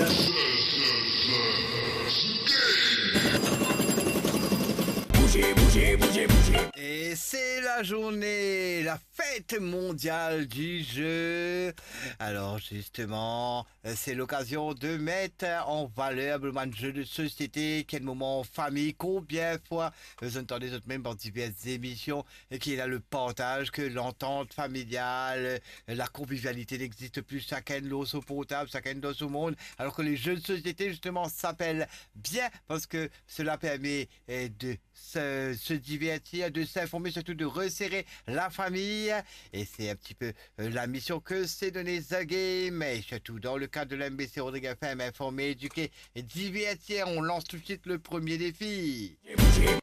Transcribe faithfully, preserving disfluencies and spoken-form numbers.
Bougez, bougez, bougez, bougez. Et c'est la journée, la fête mondiale du jeu. Alors justement, c'est l'occasion de mettre en valeur le jeu de société, quel moment en famille, combien de fois vous entendez autres même dans diverses émissions, et qu'il y a le partage, que l'entente familiale, la convivialité n'existe plus, chacun de l'eau au potable, chacun de l'eau au monde, alors que les jeux de société justement s'appellent bien parce que cela permet eh, de se, se divertir, de s'informer, surtout de resserrer la famille. Et c'est un petit peu euh, la mission que s'est donnée The Game. Et surtout dans le cadre de l'M B C Rodrigue F M, informer, éduquer et divertir. On lance tout de suite le premier défi.